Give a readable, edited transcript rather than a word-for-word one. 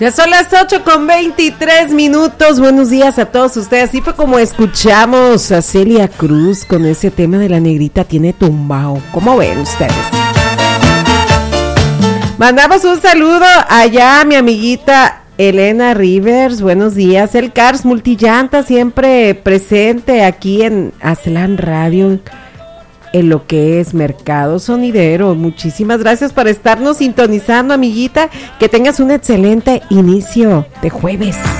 Ya son las 8:23. Buenos días a todos ustedes. Así fue como escuchamos a Celia Cruz con ese tema de La Negrita Tiene Tumbao. ¿Cómo ven ustedes? Mandamos un saludo allá a mi amiguita Elena Rivers. Buenos días. El Cars Multillanta siempre presente aquí en Aztlán Radio, en lo que es Mercado Sonidero. Muchísimas gracias por estarnos sintonizando, amiguita. Que tengas un excelente inicio de jueves.